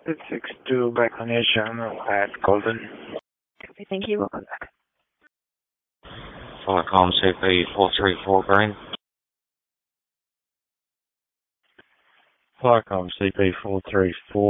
662 back connection at Golden. Okay, thank you. Welcome back. Telecom CP434 Green. Telecom CP434